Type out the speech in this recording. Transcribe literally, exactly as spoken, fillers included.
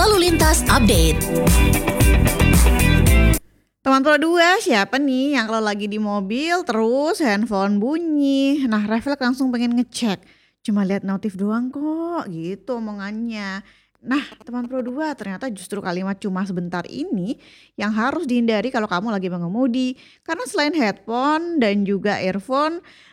Lalu Lintas Update. Teman Pro dua, siapa nih yang kalau lagi di mobil terus handphone bunyi? Nah, refleks langsung pengen ngecek. Cuma lihat notif doang kok, gitu omongannya. Nah, teman Pro dua, ternyata justru kalimat cuma sebentar ini yang harus dihindari kalau kamu lagi mengemudi. Karena selain headphone dan juga earphone,